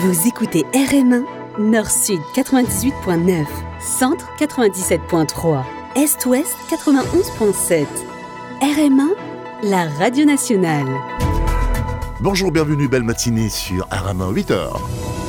Vous écoutez RM1, Nord-Sud 98.9, Centre 97.3, Est-Ouest 91.7. RM1, la radio nationale. Bonjour, bienvenue, belle matinée sur RM1, 8h.